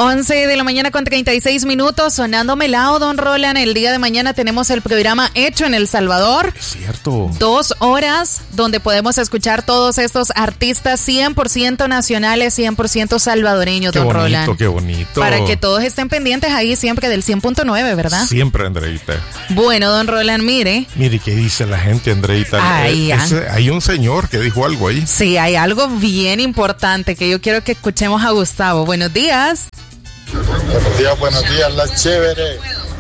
11 de la mañana con 36 minutos, sonando melao, don Roland. El día de mañana tenemos el programa Hecho en El Salvador. Es cierto. 2 horas donde podemos escuchar todos estos artistas 100% nacionales, 100% salvadoreños, don Roland. Qué bonito. Para que todos estén pendientes ahí siempre del 100.9, ¿verdad? Siempre, Andreita. Bueno, don Roland, mire. Mire, ¿qué dice la gente, Andreita? Hay un señor que dijo algo ahí. Sí, hay algo bien importante que yo quiero que escuchemos a Gustavo. Buenos días. Buenos días, la chévere.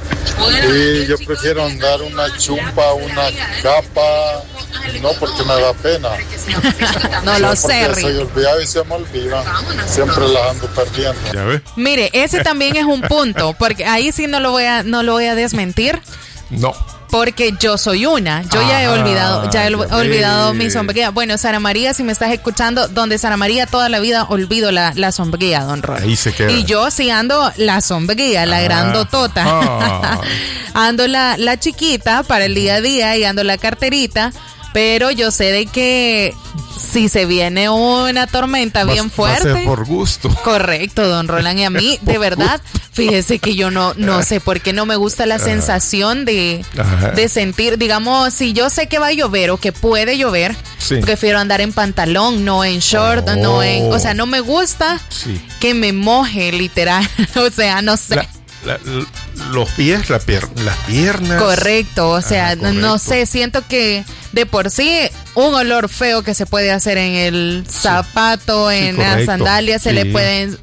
Y yo prefiero andar una chumpa, una capa, no porque me da pena. No lo sé, porque soy olvidado y se me olvida. Siempre las ando perdiendo. ¿Ya ve? Mire, ese también es un punto, porque ahí sí no lo voy a desmentir. No. Porque yo soy una. Yo ya he olvidado mi sombría. Bueno, Sara María, si me estás escuchando, donde Sara María toda la vida olvido la sombría, don Roy. Ahí se queda. Y yo sí ando la sombría, la grandotota. Ando la chiquita para el día a día y ando la carterita. Pero yo sé de que si se viene una tormenta bien fuerte. Va a ser por gusto. Correcto, don Roland. Y a mí, de verdad, fíjese que yo no sé por qué no me gusta la sensación de sentir, digamos, si yo sé que va a llover o que puede llover, prefiero andar en pantalón, no en short, o sea, no me gusta que me moje, literal. O sea, no sé. Los pies, las piernas. Correcto, o sea, no sé, siento que de por sí un olor feo que se puede hacer en el zapato, en las sandalias, se le pueden...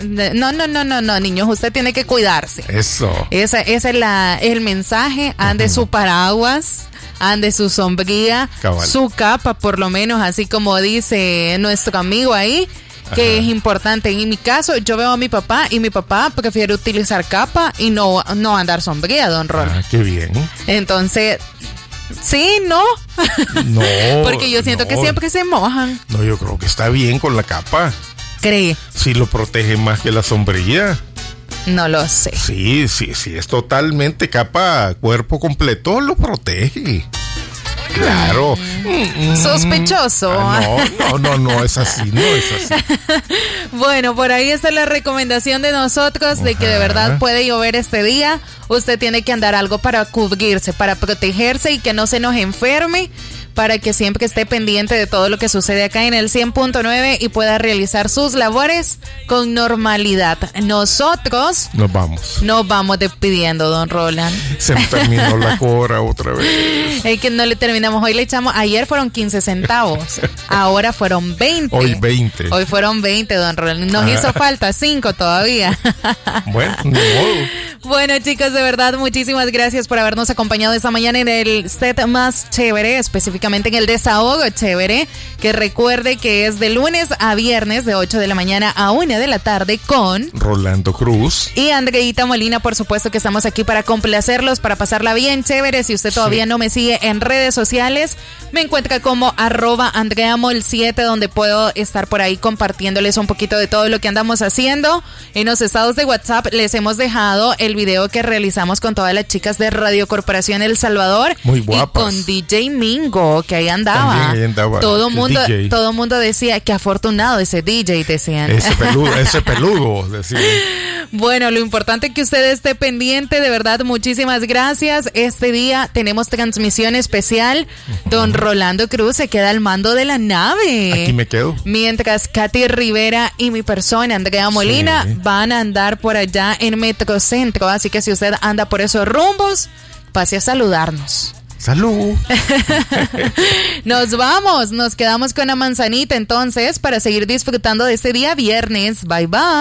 No, niños, usted tiene que cuidarse. Eso. Ese es el mensaje. Ande su paraguas, ande su sombría, su capa, por lo menos, así como dice nuestro amigo ahí, que es importante. En mi caso, yo veo a mi papá y mi papá prefiere utilizar capa y no andar sombría, don Ron. Qué bien. Entonces, sí, no. No. Porque yo siento que siempre se mojan. No, yo creo que está bien con la capa. ¿Cree? Sí, lo protege más que la sombrilla. No lo sé. Sí, es totalmente capa, cuerpo completo, lo protege. Claro. Sospechoso. No es así, no es así. Bueno, por ahí está la recomendación de nosotros de que de verdad puede llover este día. Usted tiene que andar algo para cubrirse, para protegerse y que no se nos enferme, para que siempre esté pendiente de todo lo que sucede acá en el 100.9 y pueda realizar sus labores con normalidad. Nosotros nos vamos despidiendo, don Roland. Se me terminó la cobra otra vez. Es que no le terminamos. Hoy le echamos, ayer fueron 15 centavos, ahora fueron 20. Hoy 20. Hoy fueron 20, don Roland. Nos hizo falta 5 todavía. Bueno, ni modo. Bueno, chicos, de verdad, muchísimas gracias por habernos acompañado esta mañana en el set más chévere, específicamente en el desahogo chévere, que recuerde que es de lunes a viernes de 8 de la mañana a 1 de la tarde con Rolando Cruz y Andreita Molina. Por supuesto que estamos aquí para complacerlos, para pasarla bien chévere. Si usted todavía no me sigue en redes sociales, me encuentra como @AndreaMol7, donde puedo estar por ahí compartiéndoles un poquito de todo lo que andamos haciendo. En los estados de WhatsApp les hemos dejado el video que realizamos con todas las chicas de Radio Corporación El Salvador. Muy guapas. Y con DJ Mingo, que ahí andaba. Todo mundo decía que afortunado ese DJ, decían. Ese peludo, decían. Bueno, lo importante es que usted esté pendiente, de verdad, muchísimas gracias. Este día tenemos transmisión especial. Don Rolando Cruz se queda al mando de la nave. Aquí me quedo. Mientras Katy Rivera y mi persona, Andrea Molina, van a andar por allá en Metrocentro. Así que si usted anda por esos rumbos, pase a saludarnos. ¡Salud! Nos vamos, nos quedamos con la manzanita entonces para seguir disfrutando de este día viernes. Bye bye.